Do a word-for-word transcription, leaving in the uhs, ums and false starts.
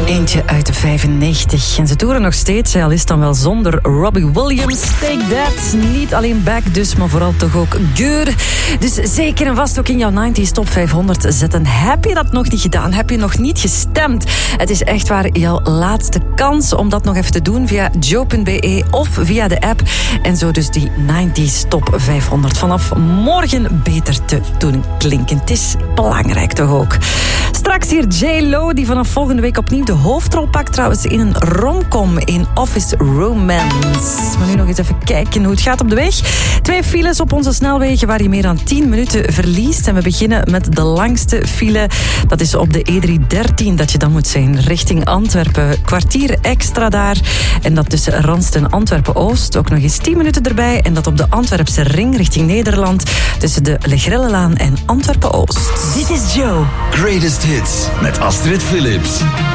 Eentje uit de vijfennegentig. En ze toeren nog steeds, al is het dan wel zonder Robbie Williams. Take That. Niet alleen back dus, maar vooral toch ook geur. Dus zeker en vast ook in jouw negentig Top vijfhonderd zetten. Heb je dat nog niet gedaan? Heb je nog niet gestemd? Het is echt waar jouw laatste kans om dat nog even te doen via joe punt be of via de app. En zo dus die negentig Top vijfhonderd vanaf morgen beter te doen klinken. Het is belangrijk toch ook. Straks hier J-Lo, die vanaf volgende week opnieuw de hoofdrol pakt. Trouwens in een romcom in Office Romance. Maar nu nog eens even kijken hoe het gaat op de weg. Twee files op onze snelwegen waar je meer dan tien minuten verliest. En we beginnen met de langste file. Dat is op de E driehonderddertien dat je dan moet zijn richting Antwerpen. Kwartier extra daar. En dat tussen Randst en Antwerpen-Oost. Ook nog eens tien minuten erbij. En dat op de Antwerpse ring richting Nederland. Tussen de Legrellelaan en Antwerpen-Oost. Dit is Joe. Greatest Hits met Astrid Phillips.